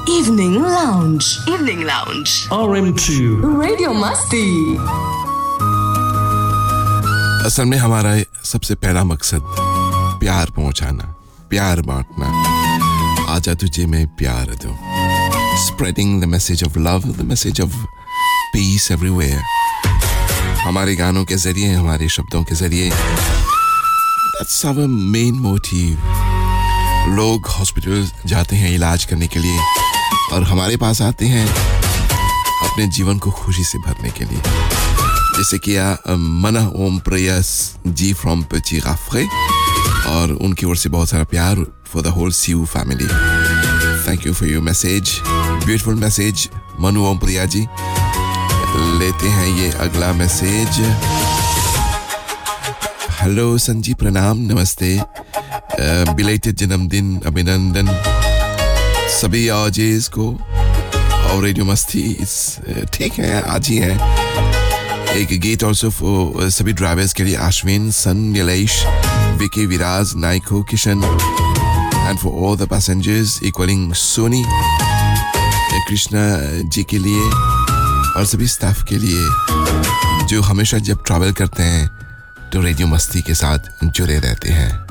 Evening Lounge. Evening Lounge. RM2 Radio Masti. असल में हमारा सबसे पहला मकसद प्यार पहुंचाना, प्यार बांटना। आजा तुझे मैं प्यार दूं। Spreading the message of love, the message of peace everywhere. हमारे गानों के जरिए, हमारे शब्दों के जरिए, that's our main motive. लोग हॉस्पिटल जाते हैं इलाज करने के लिए और हमारे पास आते हैं अपने जीवन को खुशी से भरने के लिए, जैसे किया मना ओम प्रयास जी फ्रॉम पेची गाफरे, और उनकी ओर से बहुत सारा प्यार for the whole CU family. Thank you for your message, beautiful message Manu ओम प्रिया जी। लेते हैं ये अगला मैसेज। हेलो संजी, प्रणाम, नमस्ते, बिलेटेड जन्मदिन अभिनंदन सभी आजेज को, और रेडियो मस्ती ठीक है, आज ही है। एक गीत ऑल्सो सभी ड्राइवर्स के लिए, अश्विन, सन, नीलेश, विकी, विराज, Naiko, Kishan, and for all the passengers equalling Soni, Krishna ji के लिए और सभी स्टाफ के लिए जो हमेशा जब ट्रैवल करते हैं तो रेडियो मस्ती के साथ जुड़े रहते हैं।